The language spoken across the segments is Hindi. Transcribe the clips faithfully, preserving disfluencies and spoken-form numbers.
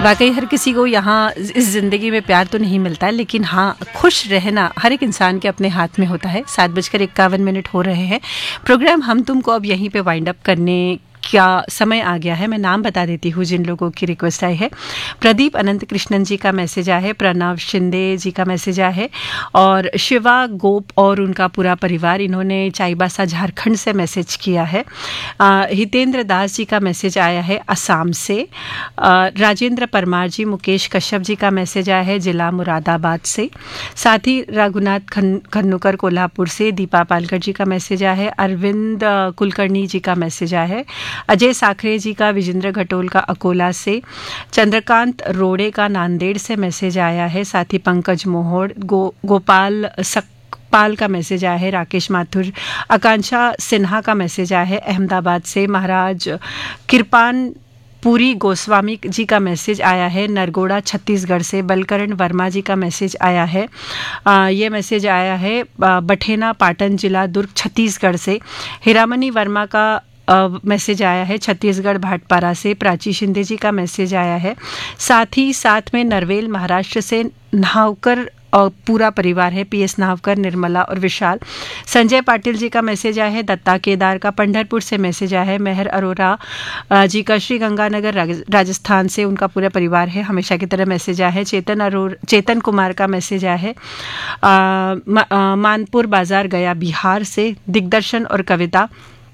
वाकई हर किसी को यहाँ इस ज़िंदगी में प्यार तो नहीं मिलता है, लेकिन हाँ, खुश रहना हर एक इंसान के अपने हाथ में होता है। सात बजकर इक्यावन मिनट हो रहे हैं। प्रोग्राम हम तुमको अब यहीं पे वाइंड अप करने क्या समय आ गया है। मैं नाम बता देती हूँ जिन लोगों की रिक्वेस्ट आई है। प्रदीप अनंत कृष्णन जी का मैसेज आया है, प्रणव शिंदे जी का मैसेज आया है, और शिवा गोप और उनका पूरा परिवार, इन्होंने चाईबासा झारखंड से मैसेज किया है। आ, हितेंद्र दास जी का मैसेज आया है असम से। आ, राजेंद्र परमार जी, मुकेश कश्यप जी का मैसेज आया है जिला मुरादाबाद से। साथ ही रघुनाथ खन खन्नुकर कोल्हापुर से। दीपा पालकर जी का मैसेज आया है। अरविंद कुलकर्णी जी का मैसेज आया है। अजय साखरे जी का विजेंद्र घटोल का अकोला से। चंद्रकांत रोड़े का नांदेड़ से मैसेज आया है। साथ ही पंकज मोहोड़, गो गोपाल सकपाल का मैसेज आया है। राकेश माथुर, आकांक्षा सिन्हा का मैसेज आया है अहमदाबाद से। महाराज कृपान पूरी गोस्वामी जी का मैसेज आया है नरगोड़ा छत्तीसगढ़ से। बलकरण वर्मा जी का मैसेज आया है। आ, ये मैसेज आया है बठेना पाटन जिला दुर्ग छत्तीसगढ़ से। हीरामणि वर्मा का मैसेज आया है छत्तीसगढ़ भाटपारा से। प्राची शिंदे जी का मैसेज आया है। साथ ही साथ में नरवेल महाराष्ट्र से नावकर और पूरा परिवार है, पीएस नावकर, निर्मला और विशाल। संजय पाटिल जी का मैसेज आया है दत्ता केदार का पंढरपुर से मैसेज आया है। मेहर अरोरा जी का श्री गंगानगर राजस्थान से, उनका पूरा परिवार है, हमेशा की तरह मैसेज आया है। चेतन अरोरा चेतन कुमार का मैसेज आया है आ, मा, आ, मानपुर बाजार गया बिहार से। दिग्दर्शन और कविता,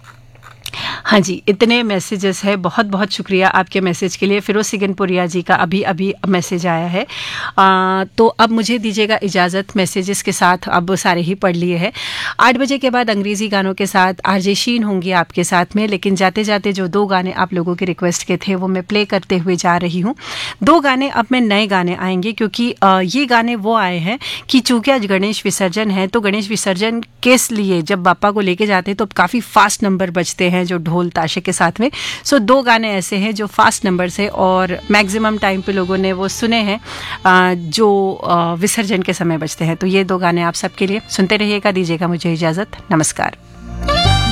हाँ जी, इतने मैसेजेस है। बहुत बहुत शुक्रिया आपके मैसेज के लिए। फिरोज सिगनपुरिया जी का अभी अभी मैसेज आया है। आ, तो अब मुझे दीजिएगा इजाज़त मैसेजेस के साथ, अब सारे ही पढ़ लिए हैं। आठ बजे के बाद अंग्रेज़ी गानों के साथ आरजे शीन होंगी आपके साथ में, लेकिन जाते जाते जो दो गाने आप लोगों के रिक्वेस्ट के थे वो मैं प्ले करते हुए जा रही हूँ। दो गाने अब में नए गाने आएंगे, क्योंकि आ, ये गाने वो आए हैं कि चूँकि आज गणेश विसर्जन है, तो गणेश विसर्जन के लिए जब बापा को लेके जाते हैं तो काफ़ी फास्ट नंबर बजते हैं जो ढोल ताशे के साथ में। सो so, दो गाने ऐसे हैं जो फास्ट नंबर से और मैक्सिमम टाइम पे लोगों ने वो सुने हैं जो विसर्जन के समय बजते हैं। तो ये दो गाने आप सबके लिए सुनते रहिएगा। दीजिएगा मुझे इजाज़त। नमस्कार।